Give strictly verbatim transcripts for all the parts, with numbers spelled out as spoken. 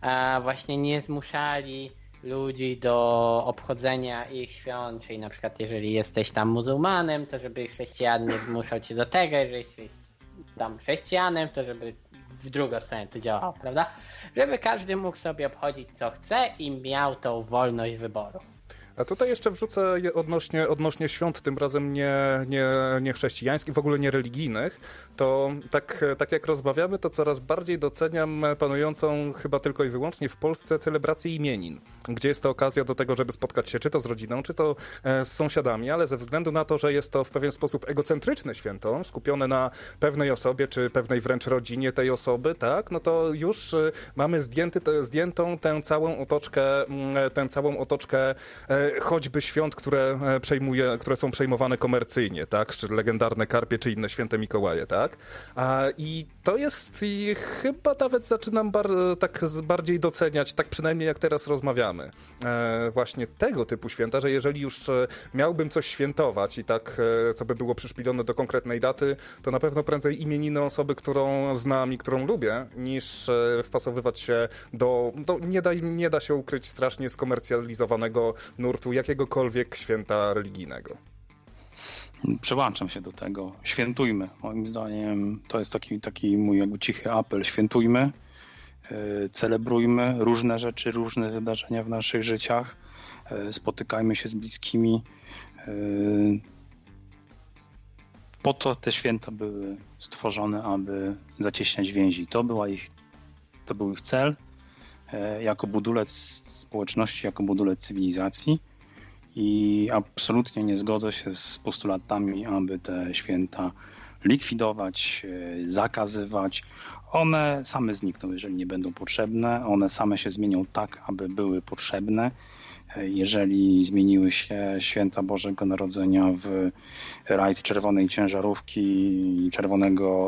właśnie nie zmuszali ludzi do obchodzenia ich świąt, czyli na przykład jeżeli jesteś tam muzułmanem, to żeby chrześcijan nie zmuszał cię do tego, jeżeli jesteś tam chrześcijanem, to żeby w drugą stronę to działało, prawda? Żeby każdy mógł sobie obchodzić co chce i miał tą wolność wyboru. A tutaj jeszcze wrzucę odnośnie, odnośnie świąt, tym razem nie, nie, nie chrześcijańskich, w ogóle nie religijnych, to tak, tak jak rozmawiamy, to coraz bardziej doceniam panującą chyba tylko i wyłącznie w Polsce celebrację imienin, gdzie jest to okazja do tego, żeby spotkać się czy to z rodziną, czy to z sąsiadami, ale ze względu na to, że jest to w pewien sposób egocentryczne święto, skupione na pewnej osobie, czy pewnej wręcz rodzinie tej osoby, tak, no to już mamy zdjęty, zdjętą tę całą otoczkę, tę całą otoczkę choćby świąt, które przejmuje, które są przejmowane komercyjnie, tak? Czy legendarne Karpie, czy inne święte Mikołaje, tak? A, I to jest, i chyba nawet zaczynam bar, tak bardziej doceniać, tak przynajmniej jak teraz rozmawiamy, e, właśnie tego typu święta, że jeżeli już miałbym coś świętować i tak, e, co by było przyszpilone do konkretnej daty, to na pewno prędzej imieniny osoby, którą znam i którą lubię, niż e, wpasowywać się do, do nie, da, nie da się ukryć strasznie skomercjalizowanego nurtu jakiegokolwiek święta religijnego. Przełączam się do tego. Świętujmy. Moim zdaniem to jest taki, taki mój jakby cichy apel. Świętujmy, yy, celebrujmy różne rzeczy, różne wydarzenia w naszych życiach. Yy, spotykajmy się z bliskimi. Yy, po to te święta były stworzone, aby zacieśniać więzi. To, była ich, to był ich cel. Jako budulec społeczności, jako budulec cywilizacji i absolutnie nie zgodzę się z postulatami, aby te święta likwidować, zakazywać. One same znikną, jeżeli nie będą potrzebne. One same się zmienią tak, aby były potrzebne. Jeżeli zmieniły się święta Bożego Narodzenia w rajd czerwonej ciężarówki i czerwonego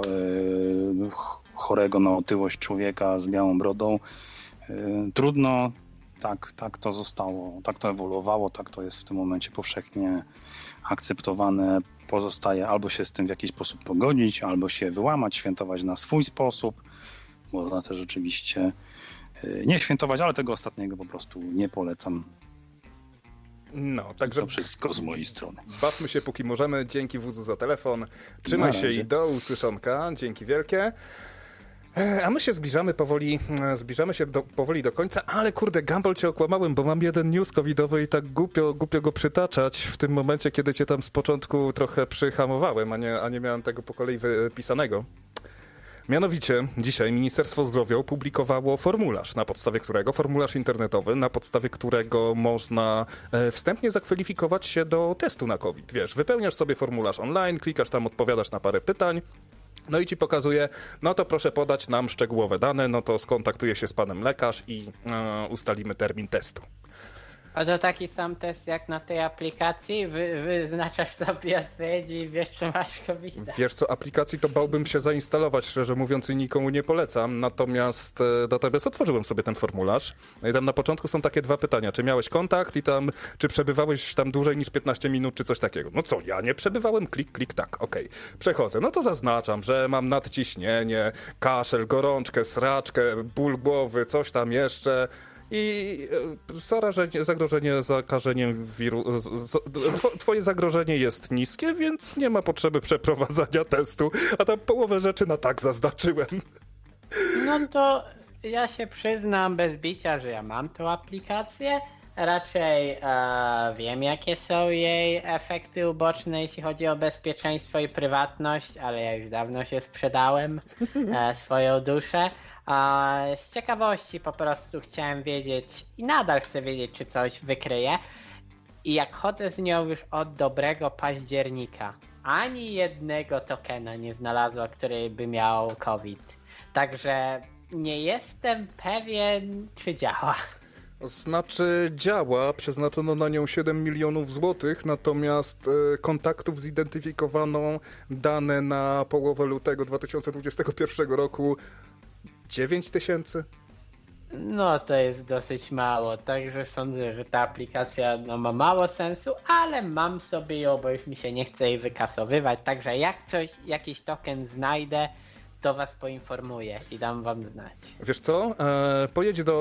chorego na otyłość człowieka z białą brodą, trudno, tak, tak to zostało, tak to ewoluowało, tak to jest w tym momencie powszechnie akceptowane. Pozostaje albo się z tym w jakiś sposób pogodzić, albo się wyłamać, świętować na swój sposób. Można też oczywiście nie świętować, ale tego ostatniego po prostu nie polecam. No, także to wszystko z mojej strony. Bawmy się póki możemy. Dzięki wódzu za telefon. Trzymaj się i do usłyszonka. Dzięki wielkie. A my się zbliżamy powoli, zbliżamy się do, powoli do końca, ale kurde, Gumball, cię okłamałem, bo mam jeden news covidowy i tak głupio, głupio go przytaczać w tym momencie, kiedy cię tam z początku trochę przyhamowałem, a nie, a nie miałem tego po kolei wypisanego. Mianowicie dzisiaj Ministerstwo Zdrowia opublikowało formularz, na podstawie którego, formularz internetowy, na podstawie którego można wstępnie zakwalifikować się do testu na COVID. Wiesz, wypełniasz sobie formularz online, klikasz tam, odpowiadasz na parę pytań, no i ci pokazuje, no to proszę podać nam szczegółowe dane, no to skontaktuje się z panem lekarz i e, ustalimy termin testu. A to taki sam test jak na tej aplikacji? Wy, wyznaczasz sobie odpowiedź i wiesz, czy masz COVID? Wiesz co, aplikacji to bałbym się zainstalować, szczerze mówiąc, i nikomu nie polecam, natomiast, natomiast otworzyłem sobie ten formularz. No i tam na początku są takie dwa pytania, czy miałeś kontakt i tam, czy przebywałeś tam dłużej niż piętnaście minut, czy coś takiego. No co, ja nie przebywałem, klik, klik, tak, okej. Okay. Przechodzę, no to zaznaczam, że mam nadciśnienie, kaszel, gorączkę, sraczkę, ból głowy, coś tam jeszcze... I zarażenie, zagrożenie zakażeniem wirusa, twoje zagrożenie jest niskie, więc nie ma potrzeby przeprowadzania testu, a tam połowę rzeczy na tak zaznaczyłem. No to ja się przyznam bez bicia, że ja mam tą aplikację. Raczej e, wiem, jakie są jej efekty uboczne, jeśli chodzi o bezpieczeństwo i prywatność, ale ja już dawno się sprzedałem e, swoją duszę. A z ciekawości po prostu chciałem wiedzieć i nadal chcę wiedzieć, czy coś wykryje. I jak chodzę z nią już od dobrego października, ani jednego tokena nie znalazła, który by miał COVID. Także nie jestem pewien, czy działa. Znaczy działa, przeznaczono na nią siedem milionów złotych, natomiast e, kontaktów zidentyfikowano dane na połowę lutego dwa tysiące dwudziestego pierwszego roku dziewięć tysięcy. No to jest dosyć mało, także sądzę, że ta aplikacja no, ma mało sensu, ale mam sobie ją, bo już mi się nie chce jej wykasowywać, także jak coś, jakiś token znajdę, to was poinformuję i dam wam znać. Wiesz co, e, pojedź do